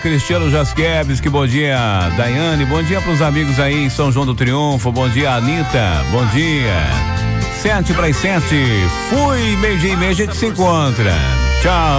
Cristiano Jasquebes, que bom dia. Daiane, bom dia pros amigos aí em São João do Triunfo. Bom dia, Anitta. Bom dia. 7:07. Fui, meio-dia e meia, a gente se encontra. Tchau.